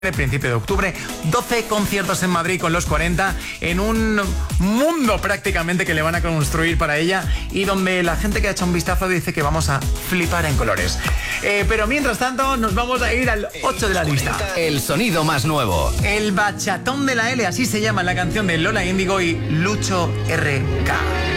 de principio de octubre, 12 conciertos en Madrid con los 40, en un mundo prácticamente que le van a construir para ella y donde la gente que ha hecho un vistazo dice que vamos a flipar en colores. Pero mientras tanto nos vamos a ir al 8 de la lista. El sonido más nuevo. El bachatón de la L, así se llama la canción de Lola Índigo y Lucho RK.